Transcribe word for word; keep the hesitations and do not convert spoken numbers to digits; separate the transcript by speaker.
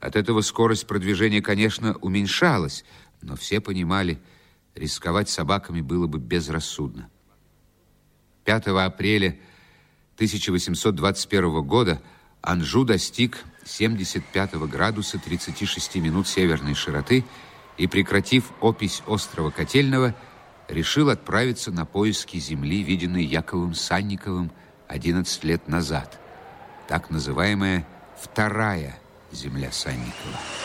Speaker 1: От этого скорость продвижения, конечно, уменьшалась, но все понимали, рисковать собаками было бы безрассудно. пятого апреля тысяча восемьсот двадцать первого года Анжу достиг семьдесят пятого градуса тридцати шести минут северной широты и, прекратив опись острова Котельного, решил отправиться на поиски земли, виденной Яковом Санниковым одиннадцать лет назад, так называемая вторая земля Санникова.